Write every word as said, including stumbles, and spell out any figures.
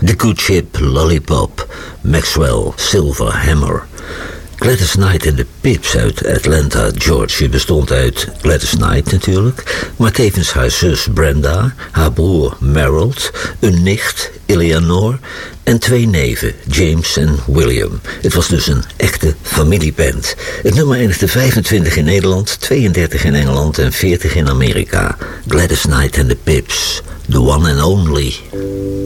The Good Ship, Lollipop, Maxwell, Silver Hammer. Gladys Knight en de Pips uit Atlanta, Georgia bestond uit Gladys Knight natuurlijk, maar tevens haar zus Brenda, haar broer Merrill, een nicht Eleanor en twee neven James en William. Het was dus een echte familieband. Het nummer eindigde vijfentwintig in Nederland, tweeëndertig in Engeland en veertig in Amerika. Gladys Knight en de Pips, the one and only.